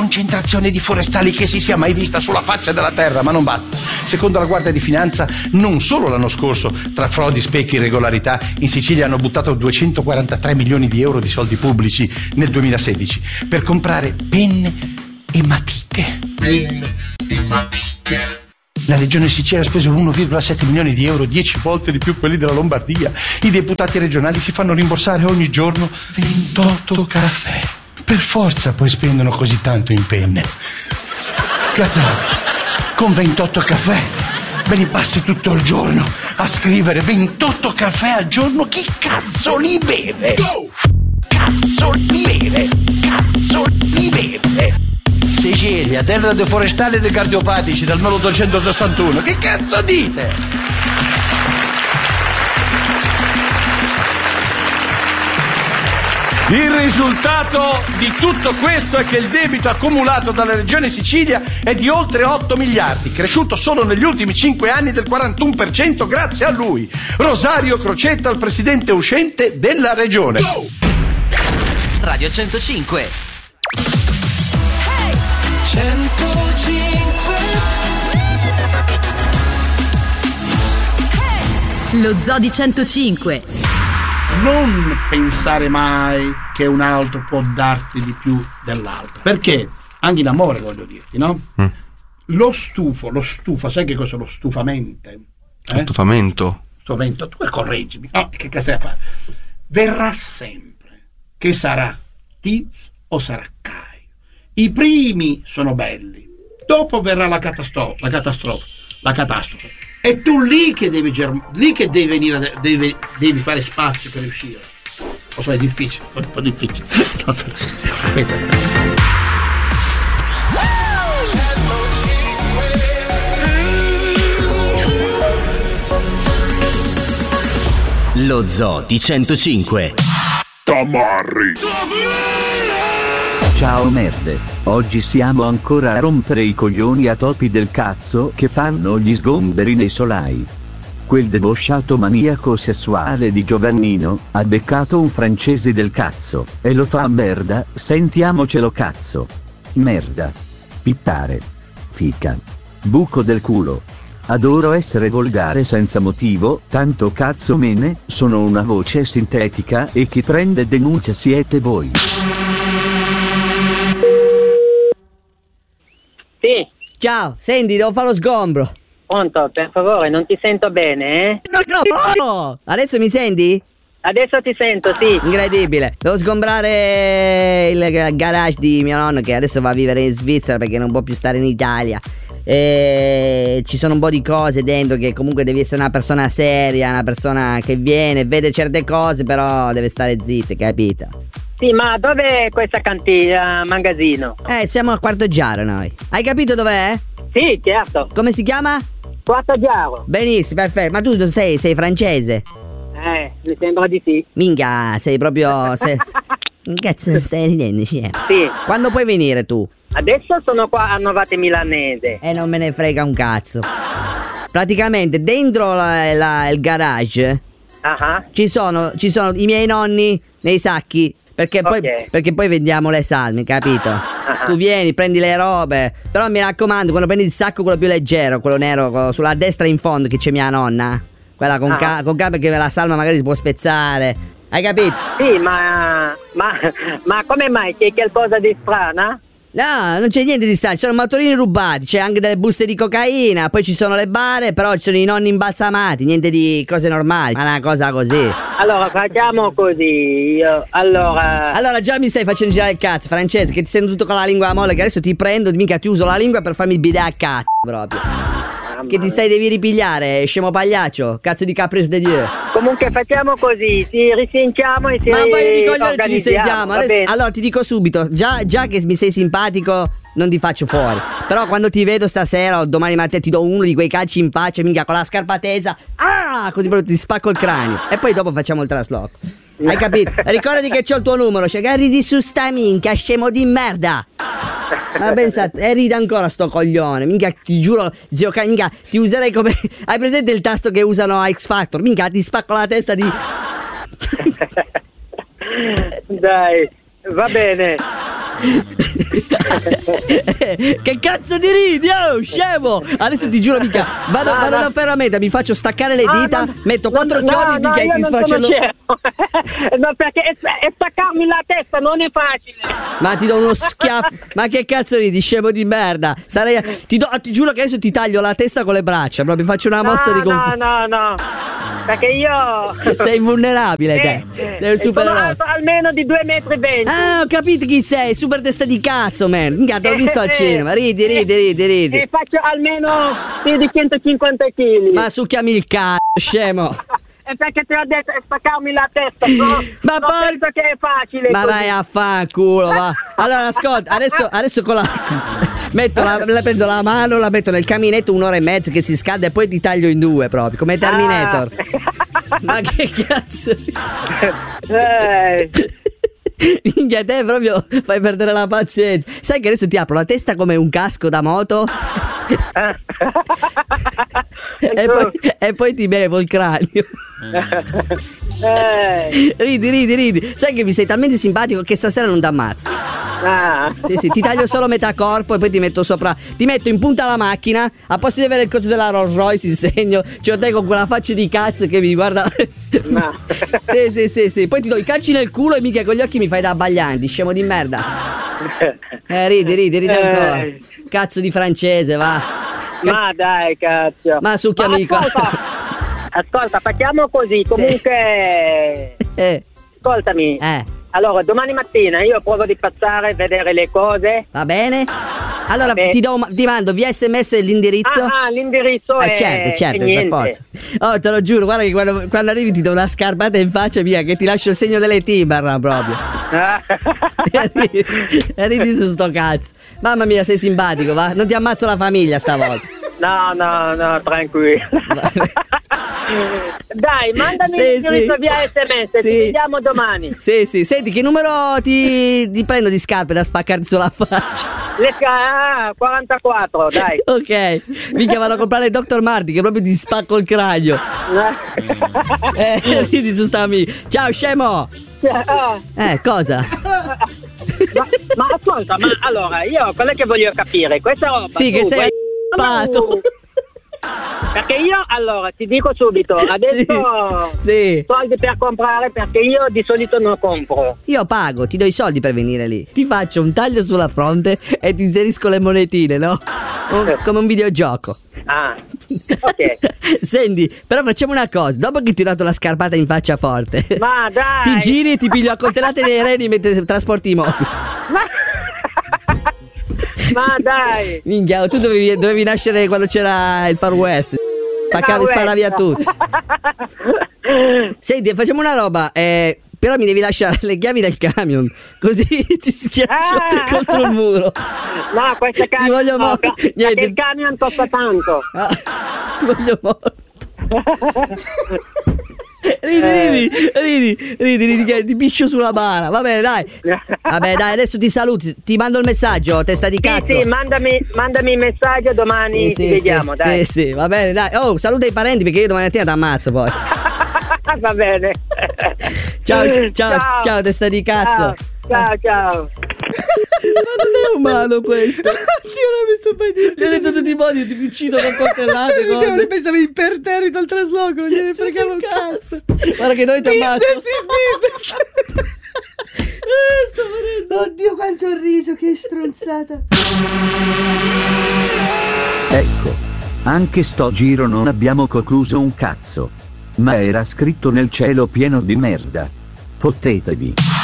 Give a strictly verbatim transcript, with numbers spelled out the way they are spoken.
concentrazione di forestali che si sia mai vista sulla faccia della terra, ma non basta. Secondo la Guardia di Finanza, non solo l'anno scorso, tra frodi, specchi e irregolarità, in Sicilia hanno buttato duecentoquarantatré milioni di euro di soldi pubblici nel duemilasedici per comprare penne e matite. Penne e matite. La regione Sicilia ha speso uno virgola sette milioni di euro, dieci volte di più quelli della Lombardia. I deputati regionali si fanno rimborsare ogni giorno ventotto caffè. Per forza poi spendono così tanto in penne. Cazzo, con ventotto caffè ve li passi tutto il giorno a scrivere. Ventotto caffè al giorno, chi cazzo li beve? Cazzo li beve? Cazzo li beve? Sicilia, terra dei forestali e dei cardiopatici dal milleottocentosessantuno. Che cazzo dite? Il risultato di tutto questo è che il debito accumulato dalla regione Sicilia è di oltre otto miliardi, cresciuto solo negli ultimi cinque anni del quarantuno per cento grazie a lui, Rosario Crocetta, il presidente uscente della regione. Radio centocinque. Lo Zoo di centocinque. Non pensare mai che un altro può darti di più dell'altro, perché anche in amore, voglio dirti, no? Mm. Lo stufo, lo stufo, sai che cosa è lo stufamento? Eh? Lo stufamento? Stufamento, tu correggimi, no, che cosa stai a fare? Verrà sempre, che sarà Tiz o sarà Caio. I primi sono belli, dopo verrà la catastrofe, la catastrofe, la catastrofe. E tu lì che devi germ- lì che devi venire, devi, devi fare spazio per uscire. Lo so, è difficile, è un po' difficile. Lo so. Aspetta, aspetta. Lo Zoo di centocinque. Tamarri. Ciao merde, oggi siamo ancora a rompere i coglioni a topi del cazzo che fanno gli sgomberi nei solai. Quel debosciato maniaco sessuale di Giovannino ha beccato un francese del cazzo e lo fa a merda, sentiamocelo cazzo. Merda. Pippare. Fica. Buco del culo. Adoro essere volgare senza motivo, tanto cazzo me ne, sono una voce sintetica e chi prende denuncia siete voi. Sì. Ciao, senti, devo fare lo sgombro. Pronto, per favore, non ti sento bene, eh? No, no, no! Adesso mi senti? Adesso ti sento, sì. Incredibile. Devo sgombrare il garage di mio nonno che adesso va a vivere in Svizzera perché non può più stare in Italia. E ci sono un po' di cose dentro che comunque devi essere una persona seria, una persona che viene, vede certe cose, però deve stare zitta, capito? Sì, ma dov'è questa cantina, magazzino? Eh, siamo al Quarto Giaro noi. Hai capito dov'è? Sì, certo. Come si chiama? Quarto Giaro. Benissimo, perfetto. Ma tu sei, sei francese? Eh, mi sembra di sì. Minchia, sei proprio... Sei... Cazzo stai ridendo? Sì. Quando puoi venire tu? Adesso sono qua a Novate Milanese. E non me ne frega un cazzo. Praticamente dentro la, la, il garage uh-huh. ci, sono, ci sono i miei nonni nei sacchi. Perché poi, okay. perché poi vendiamo le salme, capito? Uh-huh. Tu vieni, prendi le robe. Però mi raccomando, quando prendi il sacco quello più leggero, quello nero, quello sulla destra in fondo che c'è mia nonna, quella con, uh-huh. ca- con ca- perché la salma magari si può spezzare. Hai capito? Sì, ma, ma, ma come mai? C'è qualcosa di strano? No, non c'è niente di strano, ci sono motorini rubati, c'è anche delle buste di cocaina, poi ci sono le bare, però ci sono i nonni imbalsamati, niente di cose normali, ma una cosa così. Allora facciamo così, io, allora... Allora già mi stai facendo girare il cazzo, francese, che ti sento tutto con la lingua a molle, che adesso ti prendo, mica ti uso la lingua per farmi bidare a cazzo proprio. Che ti stai, devi ripigliare, scemo pagliaccio, cazzo di Caprice de Dieu. Comunque facciamo così, ci risentiamo e ci Ma un paio di coglioni ci risentiamo. Adesso, allora ti dico subito, già, già che mi sei simpatico non ti faccio fuori. Però quando ti vedo stasera o domani mattina ti do uno di quei calci in faccia, minchia, con la scarpa tesa. Ah, così proprio ti spacco il cranio. E poi dopo facciamo il trasloco. Hai capito? Ricordati che c'ho il tuo numero, cioè che ridi su sta minchia, scemo di merda. Ma pensate, e ride ancora sto coglione. Minchia, ti giuro, zio, minchia, ti userei come... Hai presente il tasto che usano a X Factor? Minchia, ti spacco la testa di... Dai, va bene. Che cazzo di ridi, oh scemo! Adesso ti giuro mica vado, no, vado no. da ferramenta, mi faccio staccare le No, dita, no, metto no, quattro no, chiodi no, mica e io ti non sfaccio sono lo... scemo. No, perché è, è staccarmi la testa non è facile. Ma ti do uno schiaffo. Ma che cazzo ridi, scemo di merda? Sarei... ti, do... ti giuro che adesso ti taglio la testa con le braccia, proprio faccio una mossa no, di confusione. No, no, no. Perché io Sei invulnerabile te. Eh, Sei un sono supereroe. alto almeno di due metri e venti. Ah, ho capito chi sei, super testa di cazzo, man. Minchia, t'ho visto al Eh, cinema. Ridi, ridi, ridi, ridi. E faccio almeno più di centocinquanta chili. Ma succhiami il cazzo, scemo. È perché ti ho detto è staccarmi la testa, no? Ma non por- penso che è facile. Ma così. vai a fanculo, va. Allora, ascolta, adesso, adesso con la. Metto la, la prendo la mano, la metto nel caminetto un'ora e mezza che si scalda e poi ti taglio in due proprio, come Terminator. Ah. Ma che cazzo? Eh. Minchia, te proprio fai perdere la pazienza. Sai che adesso ti apro la testa come un casco da moto e, poi, e poi ti bevo il cranio. Eh. Ridi, ridi, ridi. Sai che mi sei talmente simpatico che stasera non t'ammazzo. Ah. Sì, sì, ti taglio solo metà corpo e poi ti metto sopra. Ti metto in punta la macchina. A posto di avere il coso della Rolls Royce in segno, c'ho te con quella faccia di cazzo che mi guarda. No. Sì, sì, sì, sì. Poi ti do i calci nel culo e mica con gli occhi mi fai da abbaglianti, scemo di merda. Eh, ridi, ridi, ridi ancora. Eh. Cazzo di francese, va. Ma dai, cazzo. Ma succhiami Ma il co- ascolta, ascolta, facciamo così. Comunque, Eh, ascoltami. eh. Allora, domani mattina io provo di passare a vedere le cose. Va bene? Allora Vabbè. ti, do, ti mando via sms l'indirizzo. Ah, ah, l'indirizzo Eh, è certo, certo, è per niente. forza. Oh, te lo giuro, guarda che quando, quando arrivi ti do una scarpata in faccia mia che ti lascio il segno delle Timberland proprio. Ah. E ridi, e ridi su sto cazzo. Mamma mia, sei simpatico, va? Non ti ammazzo la famiglia stavolta. No, no, no, tranquillo. Dai, mandami Sì, l'indirizzo sì. via sms, Sì. ci vediamo domani. Sì, sì, senti che numero ti, ti prendo di scarpe da spaccarti sulla faccia? Le ca- ah, quarantaquattro, dai. Ok, mica vado a comprare doctor Marti che proprio ti spacco il cranio. Eh, ridi su sta amica. Ciao scemo. Ah. Eh, cosa? Ma, ma ascolta, ma allora io quello che voglio capire, questa roba Sì, tu, che sei que- pato. Perché io allora ti dico subito, adesso Sì. soldi per comprare perché io di solito non compro. Io pago, ti do i soldi per venire lì. Ti faccio un taglio sulla fronte e ti inserisco le monetine, no? Un- come un videogioco. Ah, ok. Senti, però facciamo una cosa. Dopo che ti ho dato la scarpata in faccia forte, Ma dai. ti giri e ti piglio a coltellate nei reni mentre trasporti i mobili. Ma, ma dai. Minchia, tu dovevi, dovevi nascere quando c'era il Far West. Spaccavi, Far sparavi a West. tutti. Senti, facciamo una roba. Eh, però mi devi lasciare le chiavi del camion, così ti schiaccio Ah. contro il muro. No, questa Ti camion voglio no, mo- ca- niente. perché il camion costa tanto. Ah, ti voglio morto. Ridi, Eh. ridi, ridi, ridi, ridi, che ti piscio sulla bara. Va bene, dai. Vabbè, dai, adesso ti saluti. Ti mando il messaggio, testa di cazzo. Sì, sì, mandami, mandami il messaggio, domani Sì, ci sì, vediamo, sì, dai. Sì, sì, va bene, dai. Oh, saluta i parenti perché io domani mattina ti ammazzo poi. Va bene. Ciao, ciao, ciao, testa di cazzo. Ciao, ciao. Ma non è umano questo. Io non mi so mai dire. Gli ho detto tutti i modi, ti uccido con coltellate. Io pensavo imperterrito al trasloco, non gliene fregava un cazzo. Guarda che noi ti ammazzo. Business is business. Eh, sto morendo. Oddio quanto ho riso, che stronzata. Ecco, anche sto giro non abbiamo concluso un cazzo. Ma era scritto nel cielo pieno di merda. Fottetevi.